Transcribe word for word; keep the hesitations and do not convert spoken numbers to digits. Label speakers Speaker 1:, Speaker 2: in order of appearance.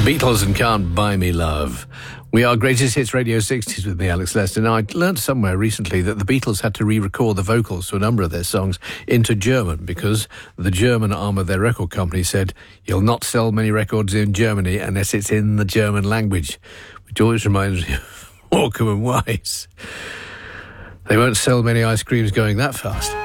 Speaker 1: Beatles and Can't Buy Me Love. We are Greatest Hits Radio sixties with me, Alex Lester. Now, I learned somewhere recently that the Beatles had to re-record the vocals to a number of their songs into German because the German arm of their record company said, you'll not sell many records in Germany unless it's in the German language, which always reminds me of Morecambe and Wise. They won't sell many ice creams going that fast.